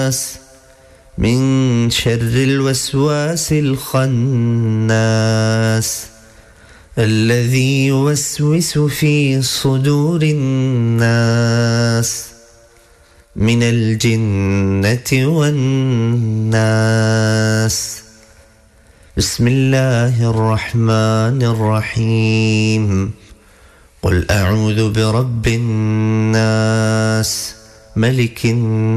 الناس من شر الوسواس الخناس الذي يوسوس في صدور الناس من الجنة والناس. بسم الله الرحمن الرحيم. قل أعوذ برب الناس ملك الناس